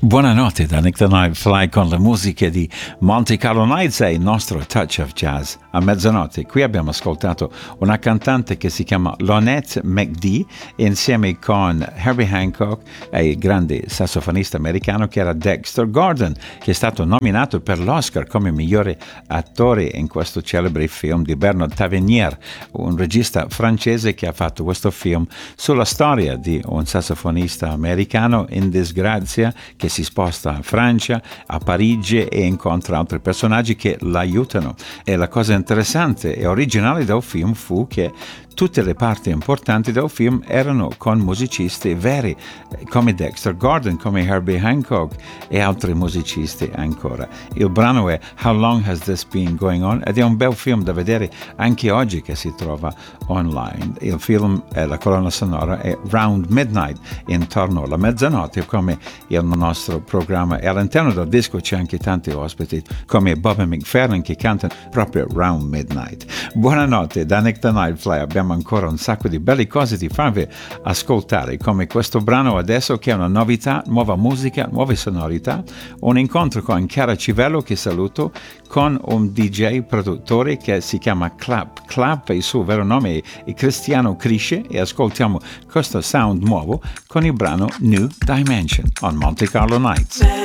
Buonanotte da Nick the Night Fly con le musiche di Monte Carlo Nights e il nostro Touch of Jazz. A mezzanotte qui abbiamo ascoltato una cantante che si chiama Lonette McD insieme con Herbie Hancock e il grande sassofonista americano che era Dexter Gordon, che è stato nominato per l'Oscar come migliore attore in questo celebre film di Bernard Tavernier, un regista francese che ha fatto questo film sulla storia di un sassofonista americano in disgrazia che si sposta a Francia, a Parigi e incontra altri personaggi che l'aiutano. E la cosa interessante e originale del film fu che tutte le parti importanti del film erano con musicisti veri, come Dexter Gordon, come Herbie Hancock e altri musicisti ancora. Il brano è How Long Has This Been Going On? Ed è un bel film da vedere anche oggi che si trova online. Il film, la colonna sonora è Round Midnight, intorno alla mezzanotte, come il nostro programma. E all'interno del disco c'è anche tanti ospiti, come Bobby McFerrin, che cantano proprio Round Midnight. Buonanotte da Nick the Night Fly. Abbiamo ancora un sacco di belle cose da farvi ascoltare, come questo brano adesso che è una novità, nuova musica, nuove sonorità, un incontro con Chiara Civello che saluto, con un DJ produttore che si chiama Clap, il suo vero nome è Cristiano Crisce, e ascoltiamo questo sound nuovo con il brano New Dimension on Monte Carlo Nights.